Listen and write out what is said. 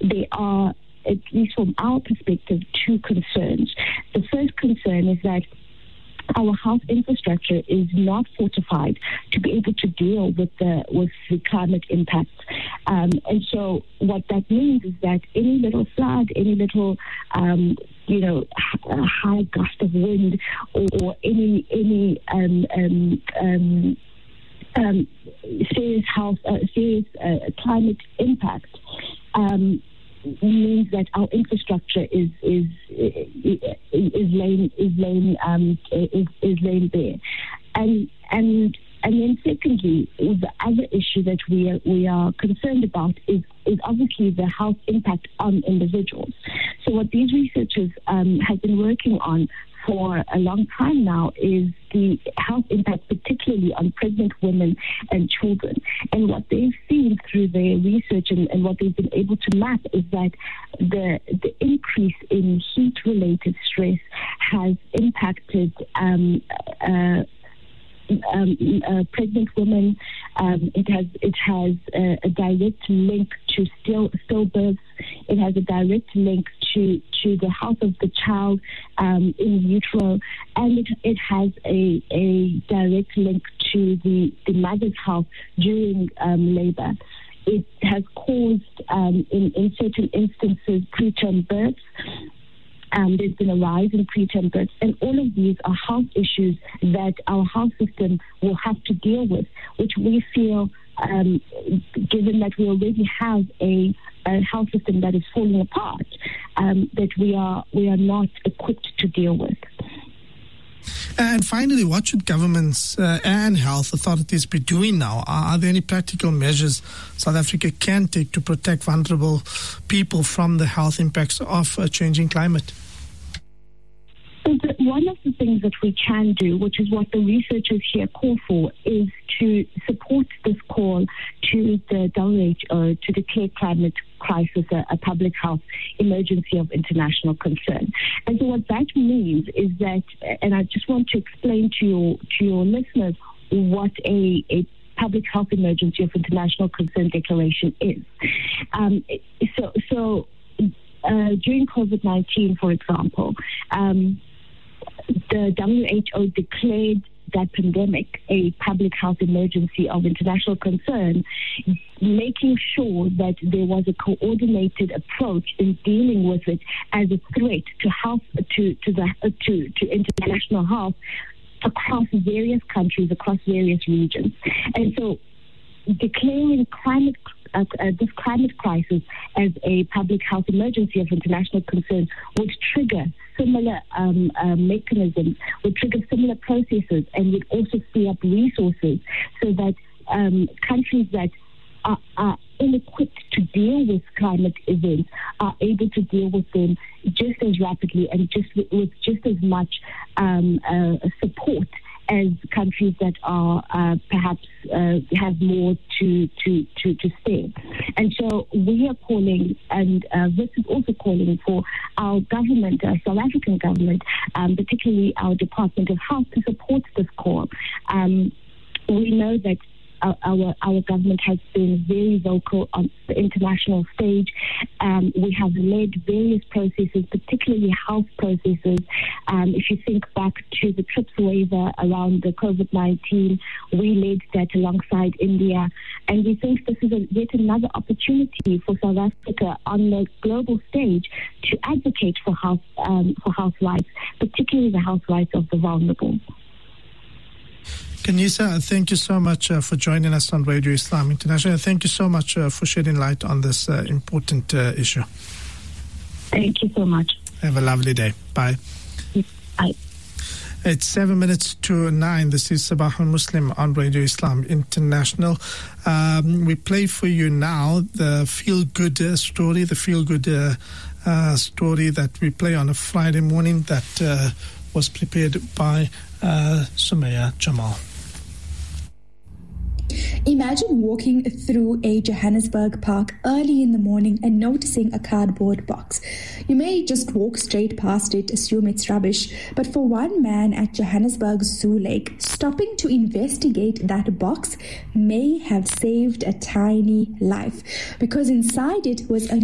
there are, at least from our perspective, two concerns. The first concern is that our health infrastructure is not fortified to be able to deal with the climate impacts. And so what that means is that any little flood, any little high gust of wind, or any serious climate impact means that our infrastructure is laying bare, and then secondly, the other issue that we are concerned about is obviously the health impact on individuals. So what these researchers have been working on for a long time now is the health impact, particularly on pregnant women and children. And what they've seen through their research and what they've been able to map is that the increase in heat-related stress has impacted pregnant women. It has a direct link to stillbirths. It has a direct link to the health of the child in utero, and it has a direct link to the mother's health during labor. It has caused, in certain instances, preterm births. There's been a rise in preterm births, and all of these are health issues that our health system will have to deal with, which we feel, given that we already have a health system that is falling apart, that we are not equipped to deal with. And finally, what should governments and health authorities be doing now? Are there any practical measures South Africa can take to protect vulnerable people from the health impacts of a changing climate? One of the things that we can do, which is what the researchers here call for, is to support this call to the WHO to declare climate crisis a public health emergency of international concern. And so what that means is that, and I just want to explain to your listeners what a public health emergency of international concern declaration is. During COVID-19, for example, the WHO declared that pandemic a public health emergency of international concern, making sure that there was a coordinated approach in dealing with it as a threat to health, to international health across various countries, across various regions. And so declaring this climate crisis as a public health emergency of international concern would trigger similar mechanisms, would trigger similar processes, and would also free up resources so that countries that are ill-equipped to deal with climate events are able to deal with them just as rapidly and with just as much support as countries that are perhaps have more to spare. And so we are calling, and this is also calling for our government, our South African government, particularly our Department of Health, to support this call. We know that our government has been very vocal on the international stage. We have led various processes, particularly health processes. If you think back to the TRIPS waiver around the COVID-19, we led that alongside India. And we think this is yet another opportunity for South Africa on the global stage to advocate for health rights, particularly the health rights of the vulnerable. Kanisa, thank you so much for joining us on Radio Islam International. Thank you so much for shedding light on this important issue. Thank you so much. Have a lovely day. Bye. Bye. It's 7:09. This is Sabah al-Muslim on Radio Islam International. We play for you now the feel-good story, story that we play on a Friday morning that was prepared by Sumaya Jamal. Imagine walking through a Johannesburg park early in the morning and noticing a cardboard box. You may just walk straight past it, assume it's rubbish, but for one man at Johannesburg Zoo Lake, stopping to investigate that box may have saved a tiny life, because inside it was a